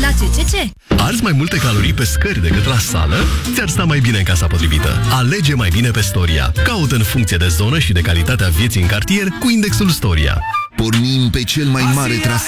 La CCC. Arzi mai multe calorii pe scări decât la sală? Ți-ar sta mai bine în casa potrivită. Alege mai bine pe Storia. Caută în funcție de zonă și de calitatea vieții în cartier cu indexul Storia. Pornim pe cel mai mare traseu